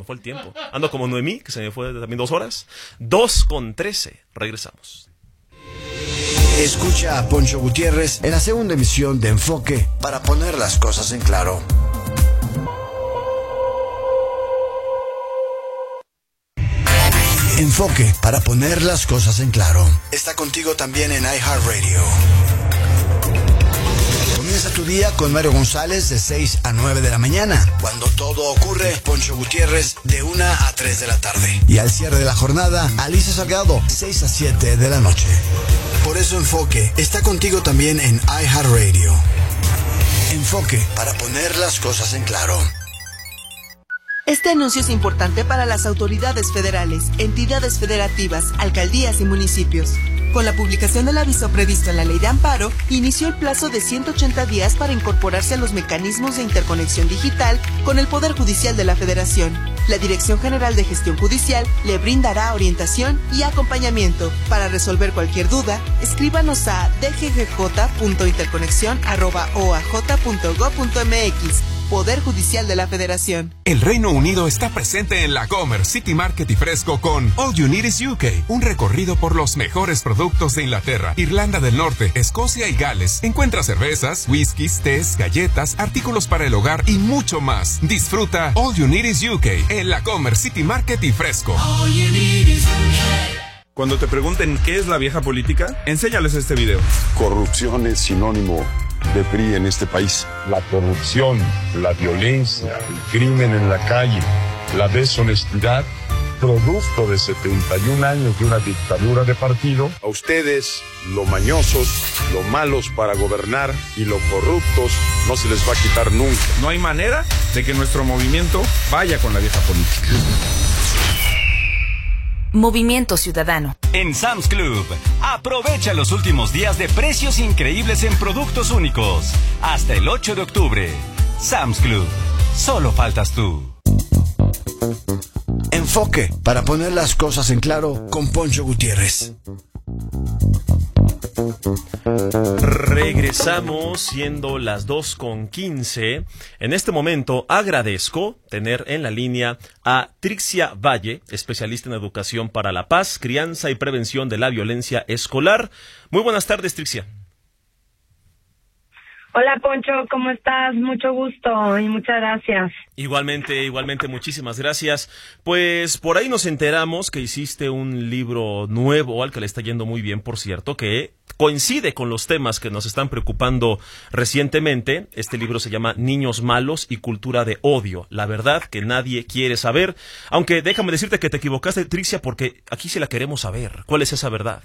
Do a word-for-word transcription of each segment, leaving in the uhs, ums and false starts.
me fue el tiempo. Ando como Noemí, que se me fue también dos horas. Dos con trece. Regresamos. Escucha a Poncho Gutiérrez en la segunda emisión de Enfoque para poner las cosas en claro. Enfoque para poner las cosas en claro. Está contigo también en iHeartRadio. Comienza tu día con Mario González de seis a nueve de la mañana. Cuando todo ocurre, Poncho Gutiérrez de una a tres de la tarde. Y al cierre de la jornada, Alicia Salgado, seis a siete de la noche. Por eso Enfoque está contigo también en iHeartRadio. Enfoque para poner las cosas en claro. Este anuncio es importante para las autoridades federales, entidades federativas, alcaldías y municipios. Con la publicación del aviso previsto en la Ley de Amparo, inició el plazo de ciento ochenta días para incorporarse a los mecanismos de interconexión digital con el Poder Judicial de la Federación. La Dirección General de Gestión Judicial le brindará orientación y acompañamiento. Para resolver cualquier duda, escríbanos a d g g j punto interconexión arroba o a j punto gob punto m x. Poder Judicial de la Federación. El Reino Unido está presente en la Comer City Market y Fresco con All You Need Is U K, un recorrido por los mejores productos de Inglaterra, Irlanda del Norte, Escocia y Gales. Encuentra cervezas, whiskies, tés, galletas, artículos para el hogar y mucho más. Disfruta All You Need Is U K en la Comer City Market y Fresco. All you need is U K. Cuando te pregunten qué es la vieja política, enséñales este video. Corrupción es sinónimo de P R I en este país. La corrupción, la violencia, el crimen en la calle, la deshonestidad, producto de setenta y un años de una dictadura de partido. A ustedes, lo mañosos, lo malos para gobernar y lo corruptos no se les va a quitar nunca. No hay manera de que nuestro movimiento vaya con la vieja política. Movimiento Ciudadano. En Sam's Club, aprovecha los últimos días de precios increíbles en productos únicos. Hasta el ocho de octubre. Sam's Club. Solo faltas tú. Enfoque para poner las cosas en claro con Poncho Gutiérrez. Regresamos siendo las dos con quince. En este momento agradezco tener en la línea a Trixia Valle, especialista en educación para la paz, crianza y prevención de la violencia escolar. Muy buenas tardes, Trixia. Hola, Poncho, ¿cómo estás? Mucho gusto y muchas gracias. Igualmente, igualmente, muchísimas gracias. Pues por ahí nos enteramos que hiciste un libro nuevo, al que le está yendo muy bien, por cierto, que coincide con los temas que nos están preocupando recientemente. Este libro se llama Niños Malos y Cultura de Odio, la verdad que nadie quiere saber. Aunque déjame decirte que te equivocaste, Trixia, porque aquí sí la queremos saber. ¿Cuál es esa verdad?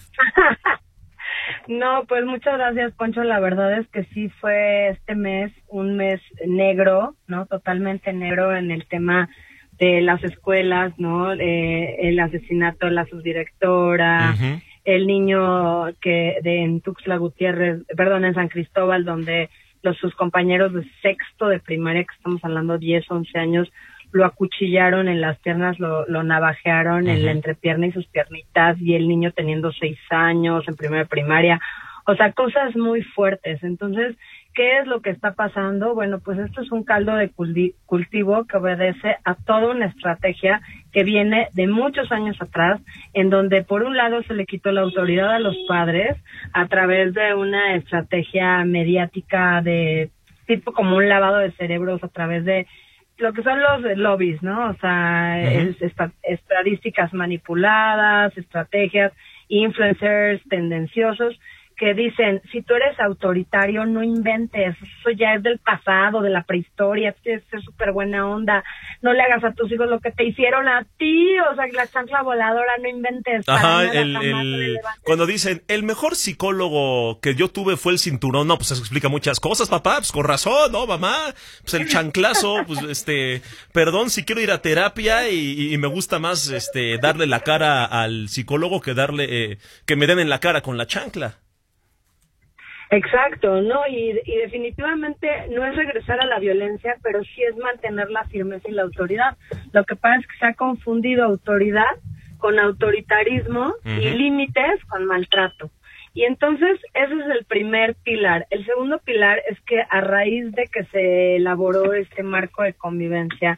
No, pues muchas gracias, Poncho. La verdad es que sí fue este mes un mes negro, ¿no? Totalmente negro en el tema de las escuelas, ¿no? Eh, el asesinato de la subdirectora, uh-huh. El niño que de en Tuxtla Gutiérrez, perdón, en San Cristóbal, donde los sus compañeros de sexto de primaria, que estamos hablando diez, once años, lo acuchillaron en las piernas, lo, lo navajearon uh-huh. en la entrepierna y sus piernitas, y el niño teniendo seis años en primera primaria, o sea, cosas muy fuertes. Entonces, ¿qué es lo que está pasando? Bueno, pues esto es un caldo de culti- cultivo que obedece a toda una estrategia que viene de muchos años atrás, en donde por un lado se le quitó la autoridad a los padres a través de una estrategia mediática de tipo como un lavado de cerebros a través de lo que son los lobbies, ¿no? O sea, uh-huh. es, esta, estadísticas manipuladas, estrategias, influencers tendenciosos que dicen, si tú eres autoritario, no inventes, eso ya es del pasado, de la prehistoria, tienes que ser súper buena onda, no le hagas a tus hijos lo que te hicieron a ti, o sea, la chancla voladora, no inventes. Ajá, el, el, cuando dicen, el mejor psicólogo que yo tuve fue el cinturón, no, pues eso explica muchas cosas, papá, pues con razón, ¿no, mamá? Pues el chanclazo, pues este, perdón si quiero ir a terapia y, y me gusta más este darle la cara al psicólogo que darle, eh, que me den en la cara con la chancla. Exacto, ¿no? Y, y definitivamente no es regresar a la violencia, pero sí es mantener la firmeza y la autoridad. Lo que pasa es que se ha confundido autoridad con autoritarismo uh-huh. y límites con maltrato. Y entonces ese es el primer pilar. El segundo pilar es que a raíz de que se elaboró este marco de convivencia,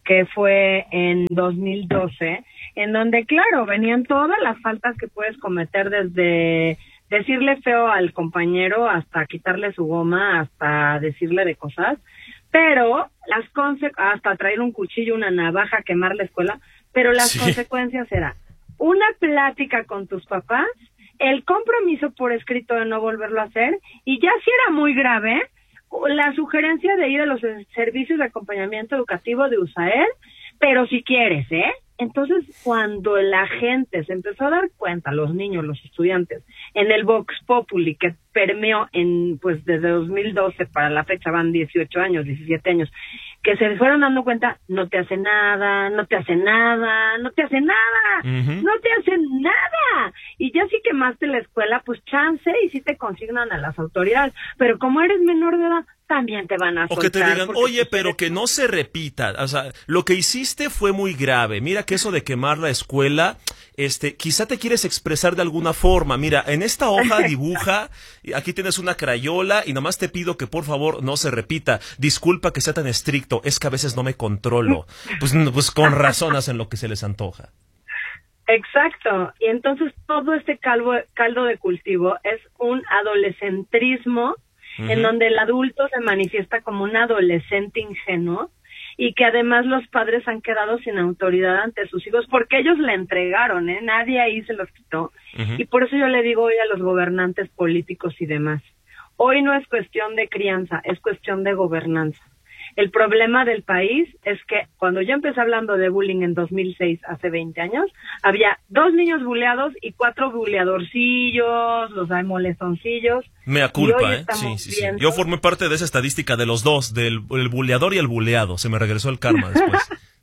que fue en dos mil doce, en donde, claro, venían todas las faltas que puedes cometer, desde decirle feo al compañero hasta quitarle su goma, hasta decirle de cosas, pero las conse- hasta traer un cuchillo, una navaja, quemar la escuela, pero las sí. consecuencias eran una plática con tus papás, el compromiso por escrito de no volverlo a hacer, y ya si era muy grave, la sugerencia de ir a los servicios de acompañamiento educativo de U S A E D, pero si quieres, ¿eh? Entonces, cuando la gente se empezó a dar cuenta, los niños, los estudiantes, en el Vox Populi, que permeó en, pues, desde dos mil doce para la fecha van dieciocho años, diecisiete años, que se fueron dando cuenta, no te hace nada, no te hace nada, no te hace nada, uh-huh. no te hace nada. Y ya si quemaste la escuela, pues chance y si te consignan a las autoridades. Pero como eres menor de edad, también te van a soltar. O que te digan, oye, pero que no se repita. O sea, lo que hiciste fue muy grave. Mira que eso de quemar la escuela, este, quizá te quieres expresar de alguna forma. Mira, en esta hoja dibuja, aquí tienes una crayola y nomás te pido que por favor no se repita. Disculpa que sea tan estricto, es que a veces no me controlo. Pues, pues con razón hacen lo que se les antoja. Exacto. Y entonces todo este calvo, caldo de cultivo es un adolescentrismo, uh-huh. en donde el adulto se manifiesta como un adolescente ingenuo, y que además los padres han quedado sin autoridad ante sus hijos porque ellos le entregaron, ¿eh? Nadie ahí se los quitó. Uh-huh. Y por eso yo le digo hoy a los gobernantes políticos y demás, hoy no es cuestión de crianza, es cuestión de gobernanza. El problema del país es que cuando yo empecé hablando de bullying en dos mil seis, hace veinte años, había dos niños buleados y cuatro buleadorcillos, los hay molestoncillos. Mea culpa, ¿eh? Sí, sí, sí. Yo formé parte de esa estadística de los dos, del el buleador y el buleado. Se me regresó el karma después.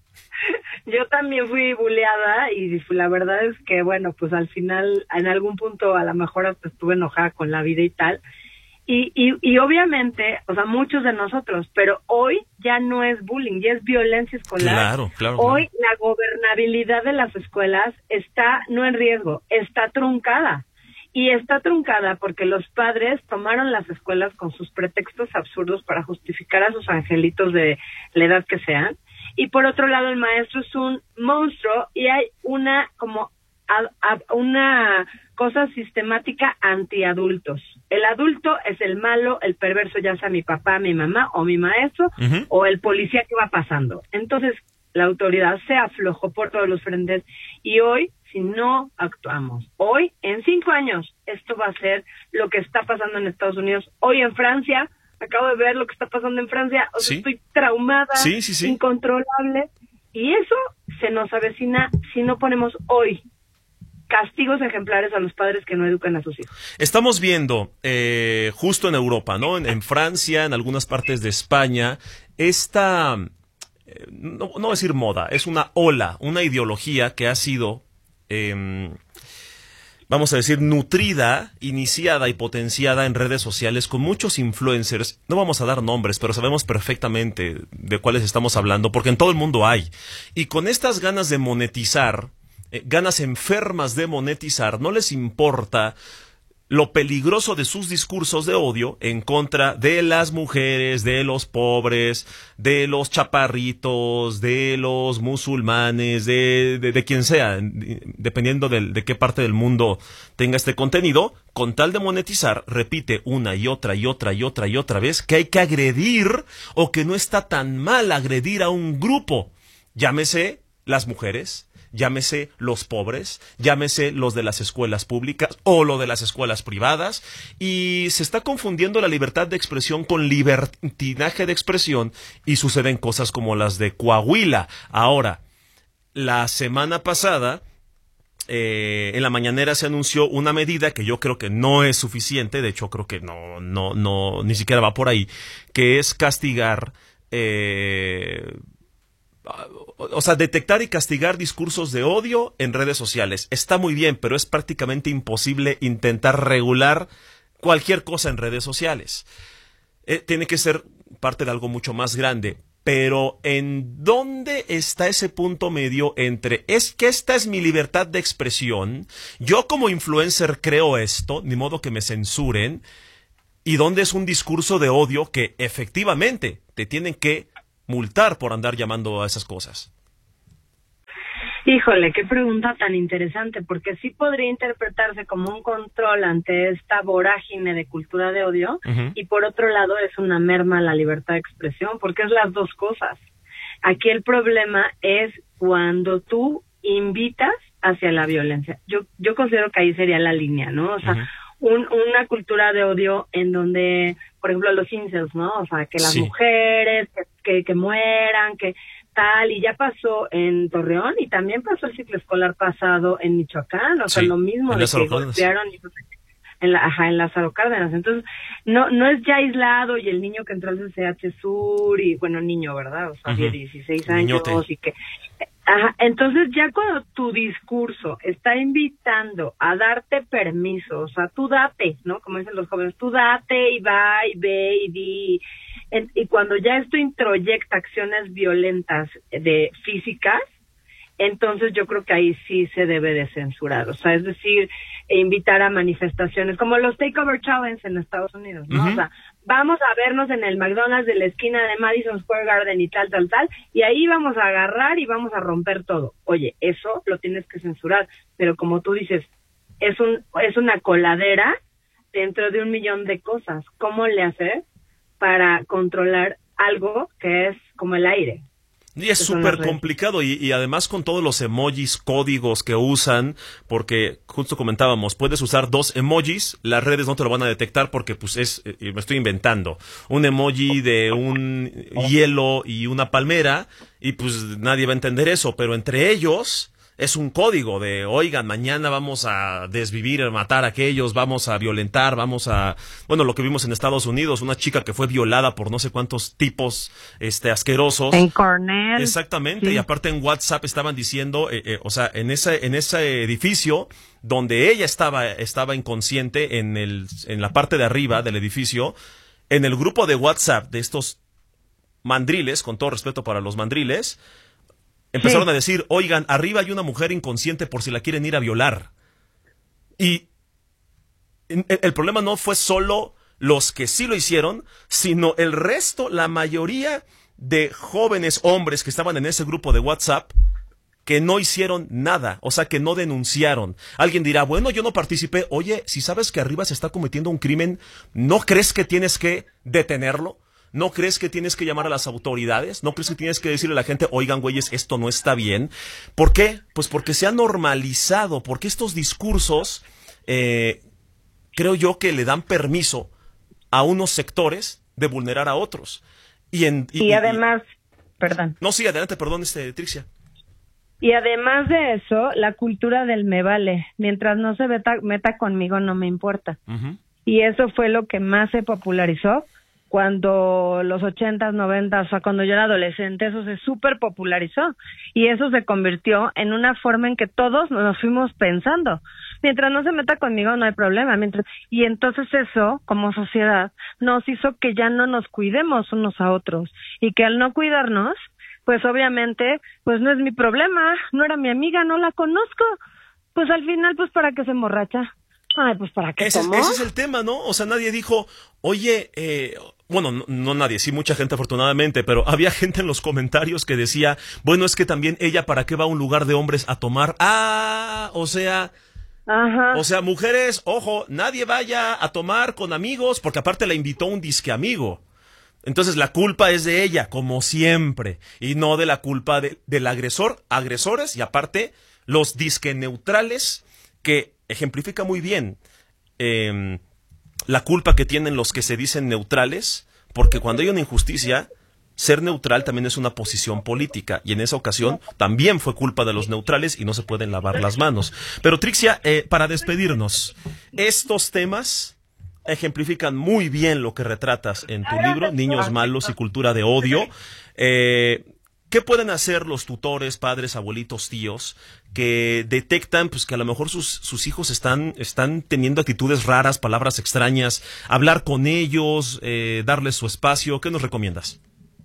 Yo también fui buleada y la verdad es que, bueno, pues al final, en algún punto, a lo mejor hasta estuve enojada con la vida y tal. Y, y, y obviamente, o sea, muchos de nosotros, pero hoy ya no es bullying, ya es violencia escolar. Claro, claro. Hoy claro. la gobernabilidad de las escuelas está no en riesgo, está truncada. Y está truncada porque los padres tomaron las escuelas con sus pretextos absurdos para justificar a sus angelitos de la edad que sean. Y por otro lado, el maestro es un monstruo y hay una como a, a, una cosa sistemática antiadultos. El adulto es el malo, el perverso, ya sea mi papá, mi mamá o mi maestro, uh-huh. o el policía que va pasando. Entonces, la autoridad se aflojó por todos los frentes y hoy, si no actuamos, hoy, en cinco años, esto va a ser lo que está pasando en Estados Unidos. Hoy en Francia, acabo de ver lo que está pasando en Francia, o sea, ¿sí? Estoy traumada, sí, sí, sí. incontrolable, y eso se nos avecina si no ponemos hoy castigos ejemplares a los padres que no educan a sus hijos. Estamos viendo eh, justo en Europa, ¿no? En, en Francia, en algunas partes de España, esta, eh, no, no decir moda, es una ola, una ideología que ha sido, eh, vamos a decir, nutrida, iniciada y potenciada en redes sociales con muchos influencers. No vamos a dar nombres, pero sabemos perfectamente de cuáles estamos hablando, porque en todo el mundo hay. Y con estas ganas de monetizar, ganas enfermas de monetizar, no les importa lo peligroso de sus discursos de odio en contra de las mujeres, de los pobres, de los chaparritos, de los musulmanes, de, de, de quien sea, dependiendo de, de qué parte del mundo tenga este contenido, con tal de monetizar, repite una y otra y otra y otra y otra vez que hay que agredir o que no está tan mal agredir a un grupo, llámese las mujeres, llámese los pobres, llámese los de las escuelas públicas o lo de las escuelas privadas, y se está confundiendo la libertad de expresión con libertinaje de expresión y suceden cosas como las de Coahuila. Ahora, la semana pasada, eh, en la mañanera se anunció una medida que yo creo que no es suficiente, de hecho creo que no, no, no, ni siquiera va por ahí, que es castigar, eh, o sea, detectar y castigar discursos de odio en redes sociales. Está muy bien, pero es prácticamente imposible intentar regular cualquier cosa en redes sociales. Eh, tiene que ser parte de algo mucho más grande. Pero ¿en dónde está ese punto medio entre es que esta es mi libertad de expresión, yo como influencer creo esto, ni modo que me censuren, y dónde es un discurso de odio que efectivamente te tienen que multar por andar llamando a esas cosas? Híjole, qué pregunta tan interesante, porque sí podría interpretarse como un control ante esta vorágine de cultura de odio, uh-huh. y por otro lado es una merma a la libertad de expresión, porque es las dos cosas. Aquí el problema es cuando tú invitas hacia la violencia. Yo yo considero que ahí sería la línea, ¿no? O sea, uh-huh. un, una cultura de odio en donde, por ejemplo, los incels, ¿no? O sea, que las sí. mujeres, que, que, que mueran, que... tal, y ya pasó en Torreón y también pasó el ciclo escolar pasado en Michoacán, o sea, sí, lo mismo de que golpearon en la, ajá, en Lázaro Cárdenas. Entonces, no no es ya aislado, y el niño que entró al C C H Sur, y bueno, niño, ¿verdad? O sea, uh-huh. dieciséis años, Niñote. Y que... Ajá, entonces ya cuando tu discurso está invitando a darte permiso, o sea, tú date, ¿no? Como dicen los jóvenes, tú date y va y ve y di... Y cuando ya esto introyecta acciones violentas de físicas, entonces yo creo que ahí sí se debe de censurar. O sea, es decir, invitar a manifestaciones como los Takeover Challenge en Estados Unidos, ¿no? Uh-huh. O sea, vamos a vernos en el McDonald's de la esquina de Madison Square Garden y tal, tal, tal, y ahí vamos a agarrar y vamos a romper todo. Oye, eso lo tienes que censurar, pero como tú dices, es un es una coladera dentro de un millón de cosas. ¿Cómo le haces para controlar algo que es como el aire? Y es súper complicado, y, y además con todos los emojis, códigos que usan, porque justo comentábamos, puedes usar dos emojis, las redes no te lo van a detectar porque pues es, eh, me estoy inventando, un emoji de un hielo y una palmera, y pues nadie va a entender eso, pero entre ellos... es un código de, oigan, mañana vamos a desvivir, matar a aquellos, vamos a violentar, vamos a... Bueno, lo que vimos en Estados Unidos, una chica que fue violada por no sé cuántos tipos este asquerosos. En Cornell. Exactamente, sí. Y aparte en WhatsApp estaban diciendo, eh, eh, o sea, en ese, en ese edificio donde ella estaba, estaba inconsciente, en, el, en la parte de arriba del edificio, en el grupo de WhatsApp de estos mandriles, con todo respeto para los mandriles, empezaron sí. a decir, oigan, arriba hay una mujer inconsciente por si la quieren ir a violar. Y el problema no fue solo los que sí lo hicieron, sino el resto, la mayoría de jóvenes hombres que estaban en ese grupo de WhatsApp, que no hicieron nada, o sea, que no denunciaron. Alguien dirá, bueno, yo no participé. Oye, si sabes que arriba se está cometiendo un crimen, ¿no crees que tienes que detenerlo? ¿No crees que tienes que llamar a las autoridades? ¿No crees que tienes que decirle a la gente, oigan, güeyes, esto no está bien? ¿Por qué? Pues porque se ha normalizado, porque estos discursos, eh, creo yo que le dan permiso a unos sectores de vulnerar a otros. Y, en, y, y además, y, perdón. No, sí, adelante, perdón, este, Trixia. Y además de eso, la cultura del me vale. Mientras no se meta, meta conmigo, no me importa. Uh-huh. Y eso fue lo que más se popularizó cuando los ochentas, noventas, o sea, cuando yo era adolescente, eso se súper popularizó. Y eso se convirtió en una forma en que todos nos fuimos pensando. Mientras no se meta conmigo, no hay problema. Mientras Y entonces eso, como sociedad, nos hizo que ya no nos cuidemos unos a otros. Y que al no cuidarnos, pues obviamente, pues no es mi problema, no era mi amiga, no la conozco. Pues al final, pues ¿para qué se emborracha? Ay, pues ¿para qué ese, tomó? Ese es el tema, ¿no? O sea, nadie dijo, oye, eh... bueno, no, no nadie, sí mucha gente afortunadamente, pero había gente en los comentarios que decía, bueno, es que también ella para qué va a un lugar de hombres a tomar. Ah, o sea, Ajá. o sea, mujeres, ojo, nadie vaya a tomar con amigos, porque aparte la invitó un disque amigo. Entonces la culpa es de ella, como siempre, y no de la culpa de, del agresor, agresores, y aparte los disque neutrales, que ejemplifica muy bien eh, la culpa que tienen los que se dicen neutrales, porque cuando hay una injusticia, ser neutral también es una posición política, y en esa ocasión también fue culpa de los neutrales y no se pueden lavar las manos. Pero Trixia, eh, para despedirnos, estos temas ejemplifican muy bien lo que retratas en tu libro, Niños Malos y Cultura de Odio. Eh, ¿Qué pueden hacer los tutores, padres, abuelitos, tíos, que detectan pues que a lo mejor sus, sus hijos están, están teniendo actitudes raras, palabras extrañas, hablar con ellos, eh, darles su espacio? ¿Qué nos recomiendas?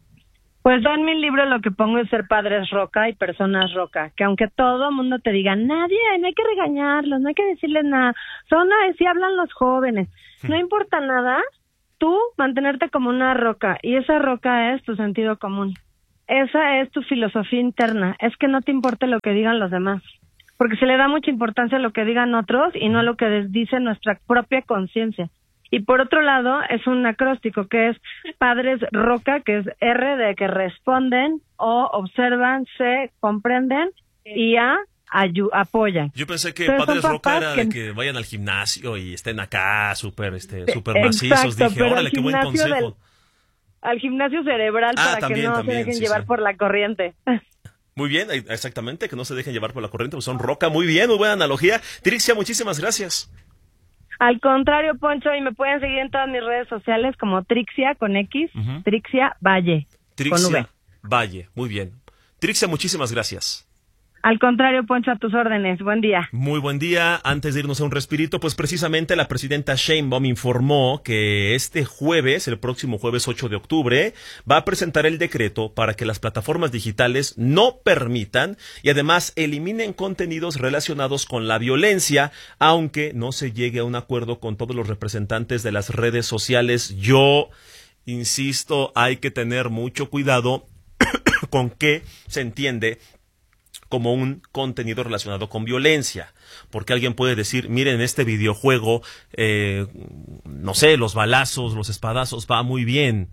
Pues yo en mi libro lo que pongo es ser padres roca y personas roca, que aunque todo el mundo te diga, nadie, no hay que regañarlos, no hay que decirles nada, son así hablan los jóvenes, no importa nada, tú mantenerte como una roca, y esa roca es tu sentido común. esa es tu filosofía interna, es que no te importe lo que digan los demás, porque se le da mucha importancia a lo que digan otros y no a lo que dice nuestra propia conciencia. Y por otro lado, es un acróstico que es Padres Roca, que es R de que responden, O observan, C comprenden y A ayu- apoyan. Yo pensé que Entonces, Padres son Roca papás era que... de que vayan al gimnasio y estén acá súper este, super Exacto, macizos. Dije, pero órale, al qué buen gimnasio consejo. del- al gimnasio cerebral Ah, para también, que no también, se dejen sí, llevar sí. por la corriente. Muy bien, exactamente, que no se dejen llevar por la corriente, pues son Roca. Muy bien, muy buena analogía. Trixia, muchísimas gracias. Al contrario, Poncho, y me pueden seguir en todas mis redes sociales como Trixia con X, Ujú. Trixia Valle con V. Trixia Valle, muy bien. Trixia, muchísimas gracias. Al contrario, Poncho, a tus órdenes. Buen día. Muy buen día. Antes de irnos a un respirito, pues precisamente la presidenta Sheinbaum informó que este jueves, el próximo jueves ocho de octubre, va a presentar el decreto para que las plataformas digitales no permitan y además eliminen contenidos relacionados con la violencia, aunque no se llegue a un acuerdo con todos los representantes de las redes sociales. Yo insisto, hay que tener mucho cuidado con qué se entiende como un contenido relacionado con violencia, porque alguien puede decir, miren, en este videojuego, eh, no sé, los balazos, los espadazos, va muy bien,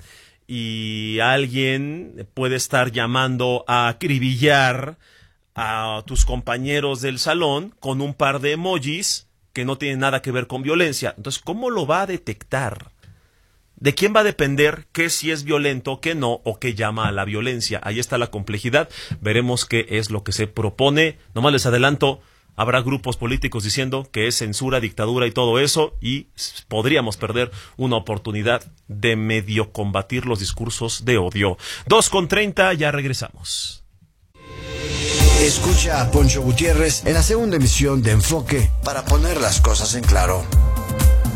y alguien puede estar llamando a acribillar a tus compañeros del salón con un par de emojis que no tienen nada que ver con violencia. Entonces, ¿cómo lo va a detectar? ¿De quién va a depender qué si es violento, qué no, o qué llama a la violencia? Ahí está la complejidad. Veremos qué es lo que se propone. Nomás les adelanto, habrá grupos políticos diciendo que es censura, dictadura y todo eso, y podríamos perder una oportunidad de medio combatir los discursos de odio. dos con treinta, ya regresamos. Escucha a Poncho Gutiérrez en la segunda emisión de Enfoque para poner las cosas en claro.